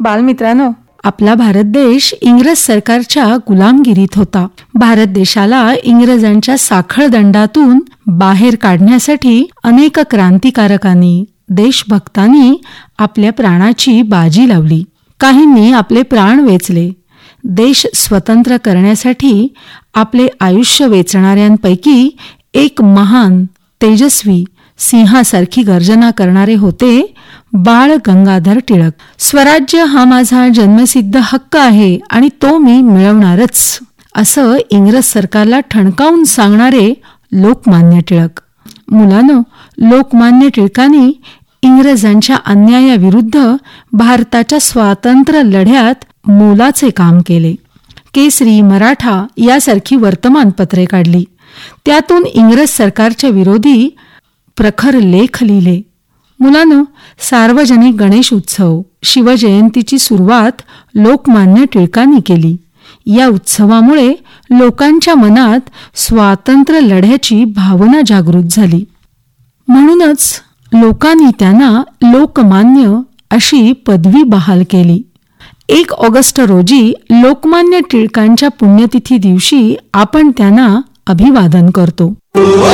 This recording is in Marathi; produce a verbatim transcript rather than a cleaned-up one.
बालमित्रांनो, आपला भारत देश इंग्रज सरकारच्या गुलामगिरीत होता. भारत देशाला इंग्रजांच्या साखळ दंडातून बाहेर काढण्यासाठी अनेक क्रांतिकारकांनी, देशभक्तांनी आपल्या प्राणाची बाजी लावली. काहींनी आपले प्राण वेचले. देश स्वतंत्र करण्यासाठी आपले आयुष्य वेचणाऱ्यांपैकी एक महान, तेजस्वी, सिंहासारखी गर्जना करणारे होते बाळ गंगाधर टिळक. स्वराज्य हा माझा जन्मसिद्ध हक्क आहे आणि तो मी मिळवणारच, असं इंग्रज सरकारला ठणकावून सांगणारे लोकमान्य टिळक. मुलांनो, लोकमान्य टिळकांनी इंग्रजांच्या अन्यायाविरुद्ध भारताच्या स्वातंत्र्य लढ्यात मोलाचे काम केले. केसरी, मराठा यासारखी वर्तमानपत्रे काढली. त्यातून इंग्रज सरकारच्या विरोधी प्रखर लेख लिहिले. मुलांनो, सार्वजनिक गणेश उत्सव, शिवजयंतीची सुरुवात लोकमान्य टिळकांनी केली. या उत्सवामुळे लोकांच्या मनात स्वातंत्र्य लढ्याची भावना जागृत झाली. म्हणूनच लोकांनी त्यांना लोकमान्य अशी पदवी बहाल केली. एक ऑगस्ट रोजी लोकमान्य टिळकांच्या पुण्यतिथी दिवशी आपण त्यांना अभिवादन करतो.